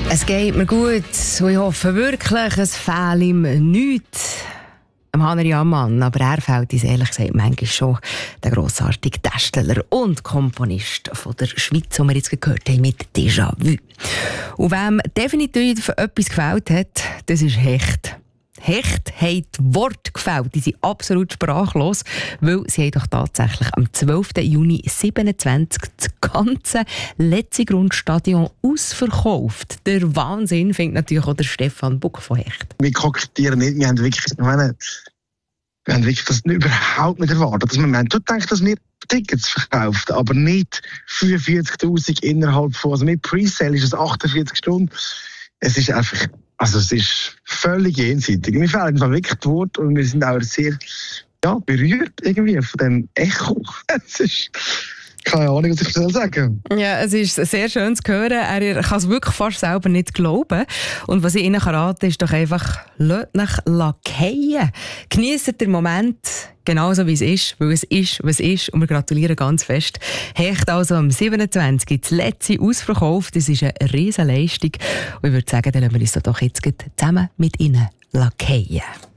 Es geht mir gut und ich hoffe wirklich, es fehlt ihm nichts. Hanner Ammann, aber er fällt uns ehrlich gesagt manchmal schon der grossartige Darsteller und Komponist von der Schweiz, den wir jetzt gehört haben mit Déjà-vu. Und wem definitiv etwas gefällt hat, das ist Hecht. Hecht haben die Worte gefällt, die sind absolut sprachlos, weil sie haben doch tatsächlich am 12. Juni 27 das ganze Letzigrund-Stadion ausverkauft. Der Wahnsinn findet natürlich auch der Stefan Buck von Hecht. Wir kokettieren nicht, wir haben wirklich das überhaupt nicht erwartet. Wir haben schon gedacht, dass wir Tickets verkauft, aber nicht 45'000 innerhalb von, also mit Presale ist es 48 Stunden. Es ist einfach, also es ist völlig jenseitig. Mir fehlen wirklich die Worte und wir sind auch sehr berührt irgendwie von dem Echo. Es ist keine Ahnung, was ich sagen soll. Ja, es ist sehr schön zu hören. Er kann es wirklich fast selber nicht glauben. Und was ich Ihnen raten kann, ist doch einfach, lasst euch fallen. Genießt den Moment genauso wie es ist, weil es ist, was ist. Und wir gratulieren ganz fest. Hecht also am 27. das letzte ausverkauft. Das ist eine riesen Leistung. Und ich würde sagen, dann lassen wir uns doch jetzt zusammen mit Ihnen fallen.